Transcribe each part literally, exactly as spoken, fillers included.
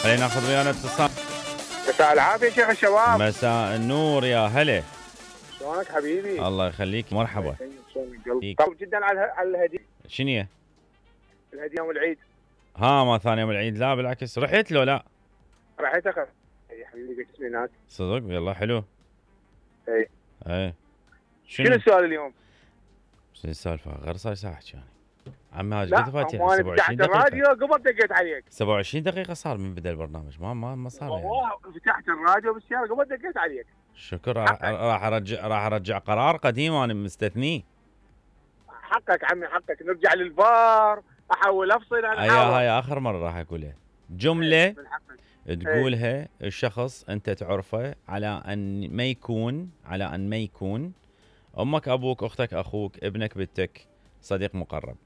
خلينا ناخذ ويانا اتصال. مساء العافية شيخ الشباب. مساء النور يا هلا. شلونك حبيبي؟ الله يخليك مرحبا. طيب جدا على على الهدية. شنو الهدية يوم العيد. ها ما ثاني يوم العيد؟ لا بالعكس رحت له. لا رحت اخذ يا حبيبي قلت اسمي هناك صدق. يلا حلو. اي اي شنو السؤال اليوم؟ شنو السالفة؟ غير صار ساعة يعني عمي هاج لا قد فاتين انا سبعة وعشرين فتحت دقيقة. الراديو قبل دقيت عليك. سبعة وعشرين دقيقة صار من بدأ البرنامج. ما ما ما صار يعني. والله فتحت الراديو بالسيارة قبل دقيت عليك. شكر. راح راح ارجع راح ارجع قرار قديم انا مستثنيه. حقك عمي حقك. نرجع للفار احاول افصل انا. هاي هاي اخر مرة راح اقولها. جملة ايه تقولها ايه. الشخص انت تعرفه على ان ما يكون على ان ما يكون امك ابوك اختك اخوك ابنك بنتك صديق مقرب.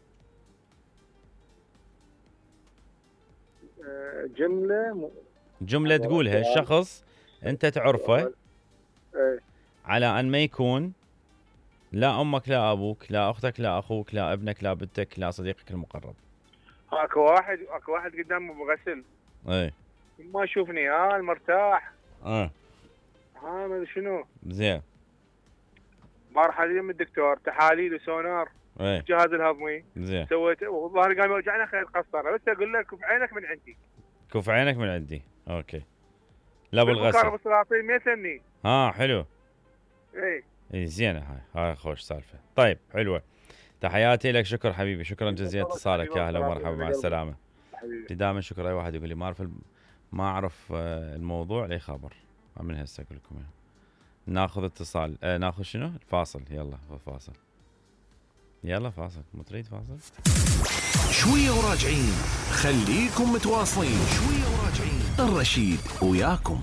جملة م... جملة تقولها الشخص انت تعرفه ايه. على ان ما يكون لا امك لا ابوك لا اختك لا اخوك لا ابنك لا بنتك لا صديقك المقرب. اكو واحد اكو واحد قدامه بغسل. ايه ما يشوفني ها المرتاح. اه ها ما ادري شنو. زين. بارحه اليوم الدكتور تحاليل وسونار. ايه الجهاز الهضمي. زين. سويت والظهر قام يوجعنا خير قسطره. بس اقول لك كف عينك من عندي. كف عينك من عندي. اوكي. لا بالغسل. بالمقاربة الصلاطين ما يسمني. ها حلو. ايه اي زينه هاي. هاي خوش سالفه. طيب حلوه. تحياتي لك. شكرا حبيبي. شكرا جزيلا اتصالك. يا اهلا ومرحبا. مع السلامه. دائما شكرا. اي واحد يقول لي ما اعرف ما اعرف الموضوع لي خبر من هسه اقول لكم. ناخذ اتصال. آه ناخذ شنو؟ الفاصل. يلا فاصل. يلا فاصل. مو تريد فاصل؟ شويه وراجعين. خليكم متواصلين. شويه وراجعين. الرشيد وياكم.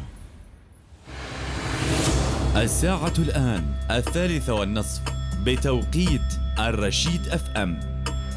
الساعة الآن الثالثة والنصف بتوقيت الرشيد اف ام.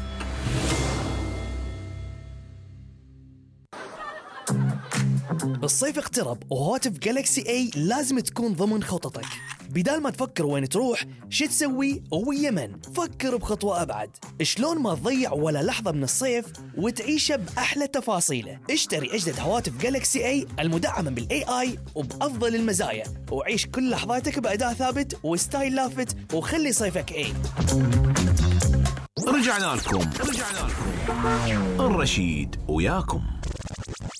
الصيف اقترب وهواتف جالكسي اي لازم تكون ضمن خططك. بدال ما تفكر وين تروح شو تسوي ويا من، فكر بخطوة أبعد. شلون ما تضيع ولا لحظة من الصيف وتعيشه بأحلى تفاصيله. اشتري أجدد هواتف جالكسي اي المدعمة بالاي اي وبأفضل المزايا، وعيش كل لحظاتك بأداء ثابت وستايل لافت، وخلي صيفك اي. رجعنا لكم. رجعنا لكم. الرشيد وياكم.